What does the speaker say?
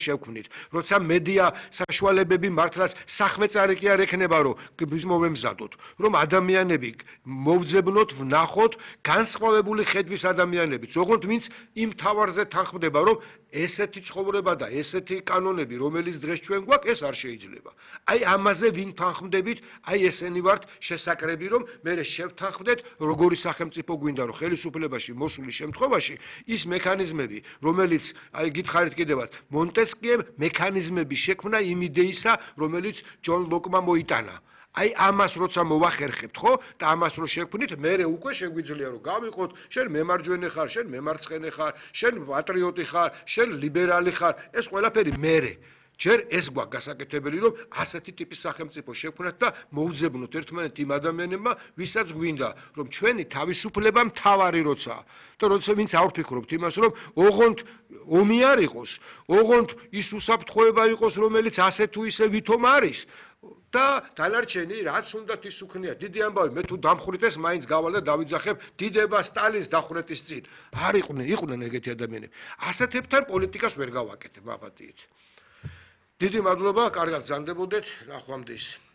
შევქმნით, როცა მედია საშუალებები მართლაც სახვეწარი კი არ ექნება, რომ მოვემზადოთ, რომ ადამიანები მოვძებნოთ, ვნახოთ განსხვავებული ხედვის ადამიანებიც, ოღონდ ვინც იმ თავარზე თანხმდება, რომ ესეთი ცხოვრება და ესეთი კანონები, რომელიც დღეს ჩვენ გვაქვს, ეს არ შეიძლება. აი ამაზე ვინ თანხმდებით, აი ესენი ვართ შესაკრები, რომ მე შევთანხმდეთ, როგორი სახელმწიფო გვინდა, რომ ხელისუფლებაში მოსulis შემთხვევაში ის მექანიზმები, რომელიც აი გითხარით კიდევაც, მონტესკიემ მექანიზმები შექმნა იმ იდეისა, რომელიც ჯონ ლოკმა მოიტანა. აი ამას როცა მოვახერხებთ, ხო? და ამას რო შევქმნით, მე უკვე შეგვიძლია რომ გავიყოთ, შენ მემარჯვენე ხარ, შენ მემარცხენე ხარ, შენ პატრიოტი ხარ, შენ ლიბერალი ხარ, ეს ყველაფერი მე. ჯერ ეს გვაქვს გასაკეთებელი, რომ ასეთი ტიპის სახელმწიფო შევქმნათ და მოვძებნოთ ერთმანეთ იმ ადამიანებმა, ვისაც გვინდა, რომ ჩვენი თავისუფლება მთავარი როცაა. და როცა ვინც აურფიქრობთ იმას, რომ ოღონდ ომი არ იყოს, ოღონდ ის უსაფრთხოება იყოს, რომელიც ასე თუ ისე ვითომ არის. და დანარჩენი რაც უნდათ ის უქნია დიდი ამბავი მე თუ დამხრით ეს მაინც გავალ და დავიძახებ დიდება სტალინს დახვრეტის წინ არ იყვნენ ეგეთი ადამიანები ასეთებთან პოლიტიკას ვერ გავაკეთებ აბადიით დიდი მადლობა კარგად გზანდებოდეთ ნახვამდის